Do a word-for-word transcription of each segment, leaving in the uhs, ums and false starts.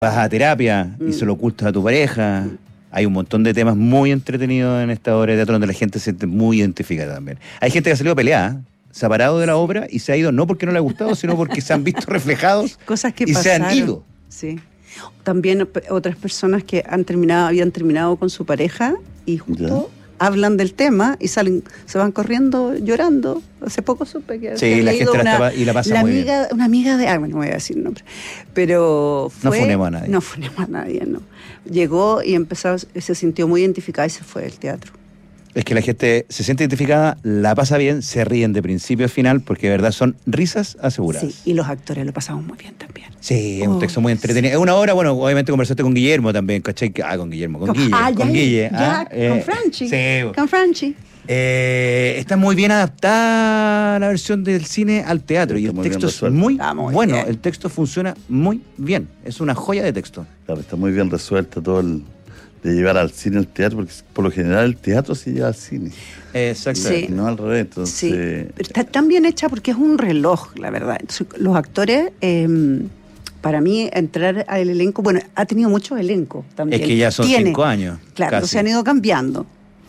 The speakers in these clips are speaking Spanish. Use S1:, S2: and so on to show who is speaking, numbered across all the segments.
S1: vas a terapia y
S2: Mm.
S1: se lo ocultas a tu pareja. Hay un montón de temas muy entretenidos en esta obra de teatro donde la gente se siente muy identificada también. Hay gente que ha salido peleada, se ha parado de la obra y se ha ido no porque no le ha gustado, sino porque se han visto reflejados
S2: Cosas que
S1: y
S2: pasaron.
S1: se han ido.
S2: Sí. También p- otras personas que han terminado, habían terminado con su pareja y justo hablan del tema y salen, se van corriendo llorando. Hace poco supe que
S1: Sí,
S2: había
S1: la
S2: leído
S1: gente la
S2: una,
S1: está- y la pasa
S2: la
S1: muy
S2: amiga, una amiga de, ah, bueno, no voy a decir nombre, pero
S1: No
S2: fue,
S1: funemos a nadie.
S2: No funemos a nadie, no. Llegó y empezó, se sintió muy identificada y se fue del teatro.
S1: Es que la gente se siente identificada, la pasa bien, se ríen de principio a final porque de verdad son risas aseguradas.
S2: Sí, y los actores lo pasamos muy bien también.
S1: Sí, es un
S2: Oh,
S1: texto muy entretenido. Es una hora, bueno, obviamente conversaste con Guillermo también, ¿cachai? Ah, con Guillermo, con Guille,
S2: ah,
S1: con
S2: ya,
S1: Guille.
S2: ya,
S1: ah,
S2: con
S1: eh,
S2: Franchi.
S1: Sí.
S2: Con Franchi.
S1: Eh, está muy bien adaptada la versión del cine al teatro y
S3: Está
S1: el
S3: muy bien
S1: texto es
S3: resuelto.
S1: muy
S2: Está muy
S1: bueno.
S2: bien.
S1: El texto funciona muy bien. Es una joya de texto.
S3: Claro, está muy bien resuelto todo el de llevar al cine al teatro, porque por lo general el teatro se lleva al cine.
S1: Exacto.
S2: Sí.
S3: No al revés. Entonces,
S2: Sí, pero está tan bien hecha porque es un reloj, la verdad. Entonces, los actores, eh, para mí, entrar al elenco, bueno, ha tenido muchos elencos también.
S1: Es que ya son
S2: Tiene,
S1: cinco años.
S2: Claro,
S1: casi.
S2: se han ido cambiando.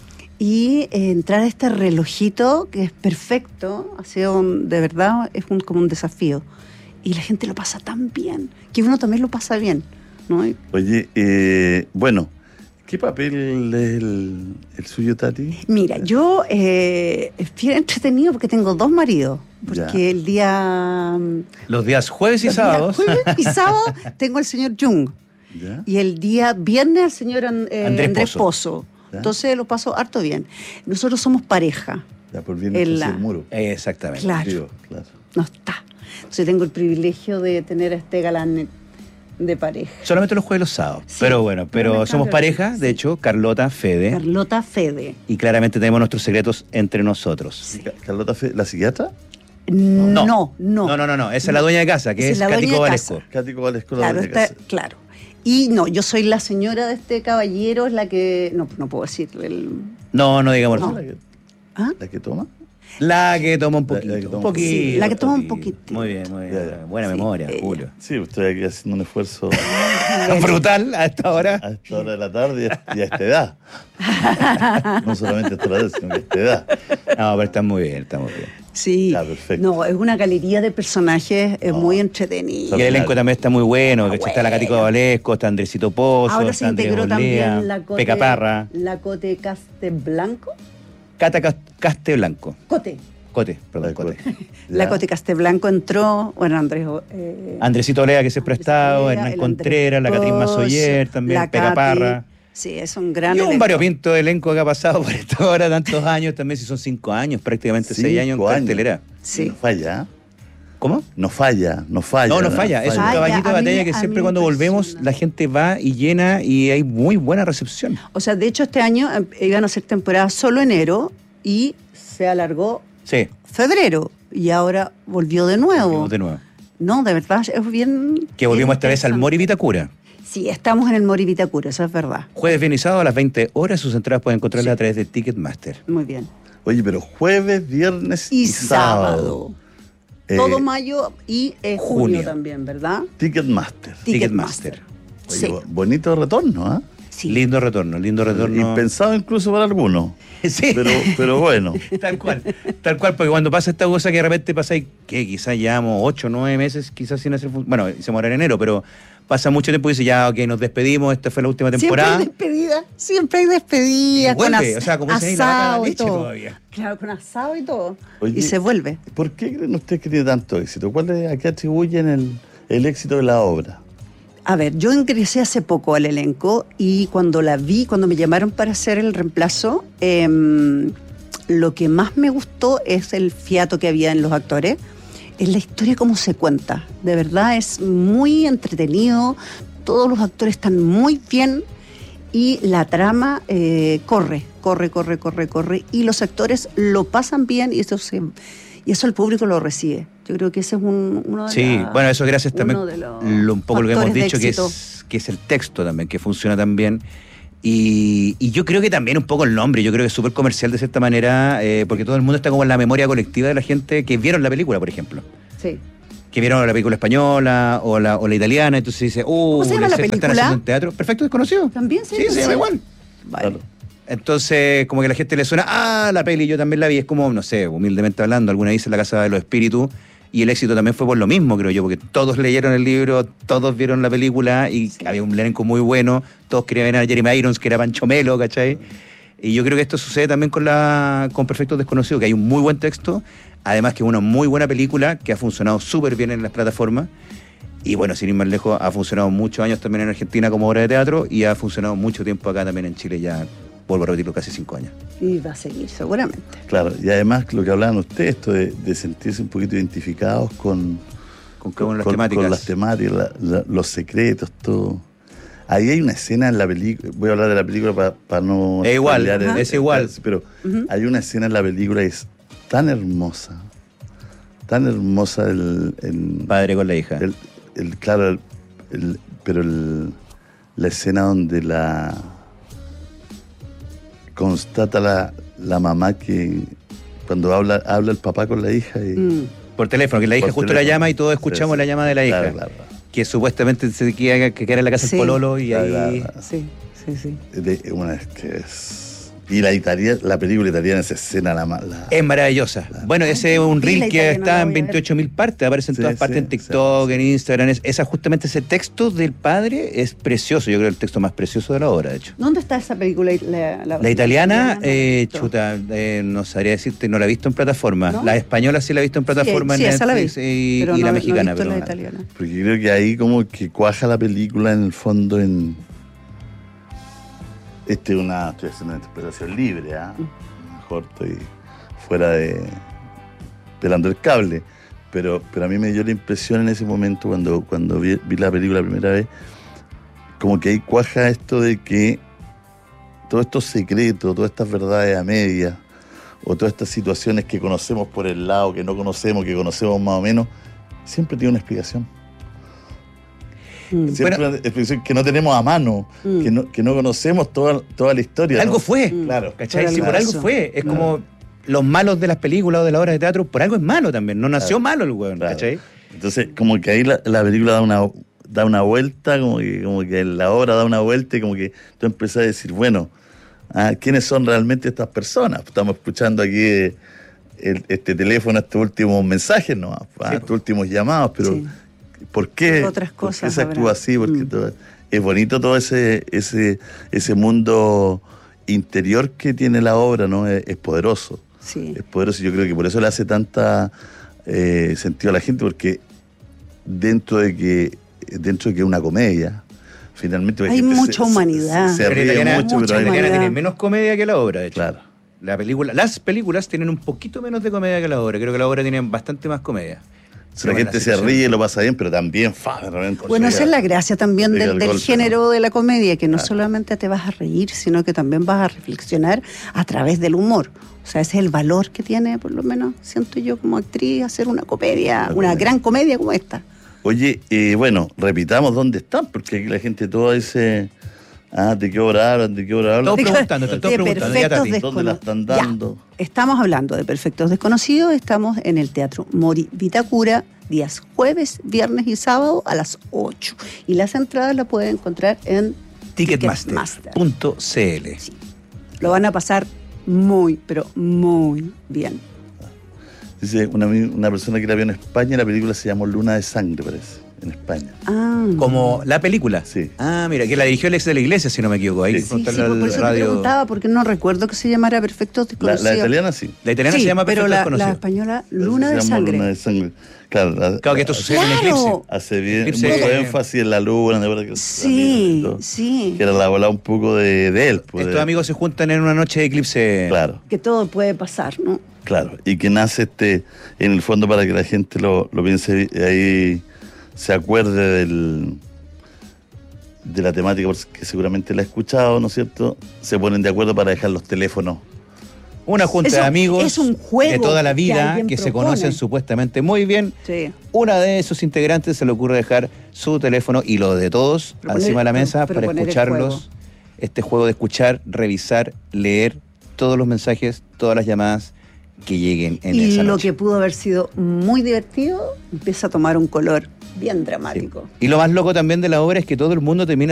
S2: Y eh, entrar a este relojito que es perfecto, ha sido un- de verdad, es un, como un desafío. Y la gente lo pasa tan bien, que uno también lo pasa bien, ¿no? Y-
S3: Oye, eh, bueno, ¿qué papel es el, el suyo, Tati?
S2: Mira, yo eh, es bien entretenido porque tengo dos maridos. Porque
S3: Ya.
S2: el día...
S1: Los días jueves y
S2: los días
S1: sábados.
S2: jueves y sábado tengo al señor Jung.
S3: ¿Ya?
S2: Y el día viernes al señor An- eh,
S1: Andrés
S2: Andrés,
S1: Pozo.
S2: Pozo.
S3: Ya.
S2: Entonces lo paso harto bien. Nosotros somos pareja.
S3: Ya por bien
S2: En
S3: el
S2: la-
S3: muro.
S1: Exactamente.
S2: Claro.
S3: Digo, claro.
S2: No está. Entonces tengo el privilegio de tener a este galán de pareja.
S1: Solamente los jueves y los sábados.
S2: Sí,
S1: pero bueno,
S2: pero
S1: pero
S2: me
S1: somos
S2: cambio,
S1: pareja,
S2: sí.
S1: de hecho, Carlota, Fede.
S2: Carlota Fede.
S1: Y claramente tenemos nuestros secretos entre nosotros.
S3: Ca- Carlota, Fe- ¿la psiquiatra?
S2: No, no.
S1: No, no, no, no. Esa es la dueña de casa, que
S2: Esa
S1: es
S2: es la
S1: Cático
S2: dueña de
S1: Valesco.
S2: casa.
S3: Cático Valesco, la
S2: Claro,
S3: dueña de
S2: está,
S3: casa.
S2: claro. Y no, yo soy la señora de este caballero, es la que... No, no puedo decir. El,
S1: No, no digamos.
S2: No.
S3: ¿La que,
S2: ¿Ah?
S3: la que toma?
S1: La que toma un
S3: La- la
S1: poquito.
S3: que toma
S1: un
S3: un
S1: poquito.
S2: Sí, la que toma un
S1: poquito.
S2: poquitito.
S1: Muy bien, muy bien.
S3: Ya, ya.
S1: Buena
S2: Sí,
S1: memoria,
S2: ella.
S1: Julio.
S3: Sí, estoy aquí haciendo un esfuerzo
S1: Brutal a esta hora.
S3: a esta hora de la tarde y a, y a esta edad. No solamente a esta hora, sino que a esta edad.
S1: No, pero está muy bien, está muy bien.
S2: Sí.
S3: Ya, perfecto.
S2: No, es una galería de personajes, es
S3: No.
S2: muy entretenido.
S1: Y el elenco también está muy bueno, que
S2: Ah,
S1: está la Cático
S2: bueno.
S1: Valesco, está Andresito Pozo,
S2: Ahora
S1: está
S2: se
S1: Andrés
S2: integró
S1: Olea,
S2: también la Cote...
S1: Peca Parra,
S2: La Cote Casteblanco.
S1: Cata Cas- Casteblanco.
S2: Cote.
S1: Cote, perdón,
S3: La
S1: Cote.
S3: Cote.
S2: La
S3: Ya.
S2: Cote Casteblanco entró, bueno, Andrés... Eh,
S1: Andresito Olea, que siempre ha estado,
S2: Olea,
S1: Hernán
S2: el
S1: Contreras, la
S2: Andrés
S1: Catrín
S2: Pozo,
S1: Masoyer también,
S2: la
S1: Peca
S2: Cati.
S1: Parra.
S2: Sí, es un gran
S1: Y un
S2: elenco.
S1: variopinto de elenco que ha pasado por esta hora tantos años, también si son cinco años, prácticamente seis años en
S3: Cinco años.
S1: cartelera.
S2: Sí.
S3: No falla, ¿eh?
S1: ¿Cómo?
S3: No falla, no falla.
S1: No, no falla. Es un
S2: falla.
S1: caballito de
S2: A mí-
S1: batalla que
S2: a mí
S1: siempre
S2: me
S1: cuando volvemos
S2: impresiona.
S1: la gente va y llena y hay muy buena recepción.
S2: O sea, de hecho, este año eh, iban a ser temporada solo enero y se alargó
S1: Sí,
S2: febrero y ahora volvió de nuevo.
S1: volvimos de nuevo.
S2: No, de verdad, es bien...
S1: Que volvimos esta vez al
S2: interesante.
S1: Mori Vitacura.
S2: Sí, estamos en el Mori Vitacura, eso es verdad.
S1: Jueves, viernes y sábado a las veinte horas. Sus entradas pueden encontrarlas a través de Ticketmaster.
S2: Muy bien.
S3: Oye, pero jueves, viernes
S2: Y,
S3: y,
S2: sábado.
S3: Eh,
S2: Todo mayo y eh, junio.
S1: junio.
S2: también, ¿verdad?
S3: Ticketmaster.
S1: Ticketmaster.
S3: Oye,
S2: Sí.
S3: bo- bonito retorno, ¿ah?
S2: Sí.
S1: Lindo retorno, lindo retorno.
S3: Impensado incluso para algunos.
S1: Sí.
S3: Pero, pero bueno.
S1: Tal cual, tal cual, porque cuando pasa esta cosa que de repente pasa y que quizás llevamos ocho, nueve meses quizás sin hacer fun- bueno, se muere en enero, pero pasa mucho tiempo y dice ya, ok, nos despedimos, esta fue la última temporada.
S2: Siempre hay despedida, siempre hay despedida.
S1: Y vuelve,
S2: con as-
S1: o sea, como dicen ahí, la vaca da
S2: asado y
S1: leche
S2: todo.
S1: todavía.
S2: Claro, con asado y todo.
S3: Oye,
S2: y se vuelve.
S3: ¿Por qué creen ustedes que tiene tanto éxito? ¿Cuál es, ¿A qué atribuyen el, el éxito de la obra?
S2: A ver, yo ingresé hace poco al elenco y cuando la vi, cuando me llamaron para hacer el reemplazo, em, lo que más me gustó es el fiato que había en los actores, es la historia como se cuenta. De verdad es muy entretenido, todos los actores están muy bien y la trama eh, corre, corre, corre, corre, corre y los actores lo pasan bien y eso se, y eso el público lo recibe. Yo creo que ese es un, uno de
S1: Sí,
S2: la-
S1: bueno, eso gracias también,
S2: uno de los
S1: lo, un poco lo que hemos
S2: factores de
S1: dicho, que
S2: éxito.
S1: es, que es el texto también, que funciona tan bien. Y, y yo creo que también un poco el nombre, yo creo que es súper comercial de cierta manera, eh, porque todo el mundo está como en la memoria colectiva de la gente que vieron la película, por ejemplo.
S2: Sí.
S1: que vieron la película española o la, o la italiana, entonces dice, uh,
S2: ¿Cómo se llama la
S1: están
S2: película?
S1: haciendo en teatro. Perfecto Desconocido.
S2: ¿También se
S1: Sí, se llama igual.
S2: Vale.
S3: Claro.
S1: Entonces, como que a la gente le suena, ah, la peli, yo también la vi, es como, no sé, humildemente hablando, alguna dice La Casa de los Espíritus, y el éxito también fue por lo mismo, creo yo, porque todos leyeron el libro, todos vieron la película, y
S2: Sí.
S1: había un elenco muy bueno, todos querían ver a Jeremy Irons, que era Pancho Melo, ¿cachai? Y yo creo que esto sucede también con la con Perfectos Desconocidos, que hay un muy buen texto, además que es una muy buena película, que ha funcionado súper bien en las plataformas, y bueno, sin ir más lejos, ha funcionado muchos años también en Argentina como obra de teatro, y ha funcionado mucho tiempo acá también en Chile, ya vuelvo a repetirlo, casi cinco años.
S2: Y va a seguir, seguramente.
S3: Claro, y además lo que hablaban ustedes, esto de, de sentirse un poquito identificados con,
S1: Con cada una de las
S3: con,
S1: temáticas.
S3: con las temáticas, la- la- los secretos, todo. Ahí hay una escena en la película, voy a hablar de la película para no...
S1: Es igual,
S3: spoilear
S1: ajá.
S3: el-
S1: es igual.
S3: Pero
S2: Ujú.
S3: hay una escena en la película que es tan hermosa, tan hermosa el... el-
S1: Padre con la hija.
S3: el- el- claro, el- el- pero el- la escena donde la constata la, la mamá que cuando habla habla el papá con la hija y
S2: Mm.
S1: Por teléfono, que la hija
S3: Por
S1: justo
S3: teléfono.
S1: la llama y todos escuchamos
S3: Sí, sí.
S1: la llamada de la hija.
S3: Claro, claro.
S1: Que supuestamente se queda, que queda en la casa
S2: Sí.
S1: del pololo y
S3: Claro,
S1: ahí...
S3: claro.
S2: Sí, sí, sí.
S3: De- una vez que es y la italiana, la película italiana, esa escena la, la
S1: Es maravillosa. Bueno, ese es un
S2: Sí, la
S1: reel que
S2: italiana la
S1: está en
S2: voy a ver.
S1: veintiocho mil partes, aparece en
S3: Sí,
S1: todas partes,
S3: sí,
S1: en TikTok,
S3: sí,
S1: en Instagram. Es, esa, justamente ese texto del padre es precioso, yo creo el texto más precioso de la obra, de hecho.
S2: ¿Dónde está esa película? La, la-
S1: La italiana,
S2: no la
S1: eh,
S2: he visto.
S1: chuta, eh, no sabría decirte, no la he visto en plataforma.
S2: ¿No?
S1: La española sí la he visto en plataforma
S2: sí,
S1: en
S2: esa la vi,
S1: Netflix y,
S2: pero
S1: y
S2: no-
S1: la
S2: no he
S1: mexicana.
S2: visto
S1: pero
S2: la
S1: no.
S2: italiana.
S3: porque creo que ahí como que cuaja la película en el fondo en este es una estoy haciendo una interpretación libre, ¿ah? Mejor estoy fuera de pelando el cable, pero pero a mí me dio la impresión en ese momento cuando cuando vi, vi la película la primera vez, como que ahí cuaja esto de que todos estos secretos, todas estas verdades a medias, o todas estas situaciones que conocemos por el lado, que no conocemos, que conocemos más o menos, siempre tiene una explicación.
S2: Mm.
S3: Siempre
S1: Bueno.
S3: una explicación que no tenemos a mano,
S2: Mm.
S3: que, no, que no conocemos toda, toda la historia.
S1: Algo
S3: ¿no?
S1: fue,
S2: Mm.
S3: Claro.
S1: ¿cachai?
S2: Por
S1: Sí, por
S2: algo
S1: algo
S2: pasó.
S1: fue. Es
S3: Claro.
S1: como los malos de las películas o de las obras de teatro, por algo es malo también. No nació
S3: Claro.
S1: malo el weón,
S3: Claro.
S1: ¿cachai?
S3: Entonces, como que ahí la, la película da una, da una vuelta, como que, como que la obra da una vuelta y como que tú empiezas a decir, bueno, ah, ¿quiénes son realmente estas personas? Estamos escuchando aquí eh, el- este teléfono, estos últimos mensajes, ¿no? Ah,
S1: Sí,
S3: estos últimos llamados, pero
S2: Sí.
S3: ¿por qué?
S2: Otras
S3: ¿Por qué
S2: cosas
S3: se
S2: habrá?
S3: actúa así? Porque
S2: Mm.
S3: todo- es bonito todo ese, ese, ese mundo interior que tiene la obra, ¿no? Es, es poderoso.
S2: Sí.
S3: Es poderoso y yo creo que por eso le hace tanta eh, sentido a la gente, porque dentro de que dentro de que es una comedia, finalmente... la
S2: Hay
S3: gente
S2: mucha humanidad.
S3: Se, se
S1: Pero
S3: ríe
S1: italiana,
S3: mucho,
S2: mucha
S3: pero hay-
S1: la italiana
S2: humanidad.
S1: tiene menos comedia que la obra, de hecho.
S3: Claro.
S1: La película, las películas tienen un poquito menos de comedia que la obra. Creo que la obra tiene bastante más comedia.
S3: Si la
S1: Pero
S3: gente
S1: las
S3: se
S1: situaciones-
S3: ríe, lo pasa bien, pero también... Fa, de repente,
S2: Bueno, esa es la gracia también
S3: Llega
S2: del,
S3: el
S2: del
S3: golpe,
S2: género
S3: ¿no?
S2: de la comedia, que no
S3: Claro.
S2: solamente te vas a reír, sino que también vas a reflexionar a través del humor. O sea, ese es el valor que tiene, por lo menos siento yo como actriz, hacer una comedia,
S3: Una
S2: una
S3: comedia.
S2: gran comedia como esta.
S3: Oye, eh, bueno, repitamos dónde están, porque aquí la gente toda dice... Ah, ¿de qué hora hablan? ¿De qué hora hablan?
S1: Todos preguntando, están todos
S2: De
S1: preguntando. Ya,
S2: Perfectos
S1: Tati.
S3: ¿Dónde la están
S2: Ya.
S3: dando?
S2: Estamos hablando de Perfectos Desconocidos, estamos en el Teatro Mori Vitacura, días jueves, viernes y sábado a las ocho. Y las entradas las pueden encontrar en
S1: Ticketmaster
S2: Ticketmaster.
S1: punto c l.
S2: Sí. Lo van a pasar muy, pero muy bien.
S3: Dice una, ami- una persona que la vio en España, la película se llamó Luna de Sangre, parece, en España.
S2: Ah.
S1: Como la película.
S3: Sí.
S1: Ah, mira, que la dirigió el ex de la iglesia, si no me equivoco. Ahí
S3: Sí.
S1: que
S2: Sí,
S1: contarle
S2: sí,
S1: al
S2: por eso te
S1: radio.
S2: preguntaba, porque no recuerdo que se llamara Perfectos
S3: La,
S2: Desconocidos.
S3: la italiana sí.
S1: La italiana
S2: Sí,
S1: se llama
S2: pero
S1: Perfecto
S2: la, la
S1: Desconocido.
S2: española,
S3: Parece
S2: Luna
S3: que
S2: de
S3: se llama
S2: Sangre.
S3: Luna de Sangre. Claro, la-
S1: Claro, que esto sucede en el
S2: Claro.
S1: eclipse.
S3: hace bien
S1: Eclipse-
S3: mucho énfasis en la luna, de verdad que
S2: Sí,
S3: y todo.
S2: sí.
S3: Que era la bola un poco de, de él. pues,
S1: Estos
S3: de-
S1: amigos se juntan en una noche de eclipse.
S3: Claro,
S2: Que todo puede pasar, ¿no?
S3: claro. Y que nace este, en el fondo para que la gente lo, lo piense y ahí se acuerde del de la temática, porque seguramente la ha escuchado, ¿no es cierto? Se ponen de acuerdo para dejar los teléfonos.
S1: Una junta
S2: Eso
S1: de amigos
S2: es un juego
S1: de toda la
S2: que
S1: vida
S2: alguien
S1: que se
S2: propone.
S1: conocen supuestamente muy bien.
S2: Sí.
S1: Una de sus integrantes se le ocurre dejar su teléfono y lo de todos
S2: Proponer-
S1: encima de la mesa
S2: pro-
S1: para
S2: proponer el
S1: escucharlos.
S2: juego.
S1: Este juego de escuchar, revisar, leer todos los mensajes, todas las llamadas que lleguen en
S2: y
S1: esa
S2: lo
S1: noche.
S2: que pudo haber sido muy divertido empieza a tomar un color bien dramático.
S1: Sí. Y lo más loco también de la obra es que todo el mundo termina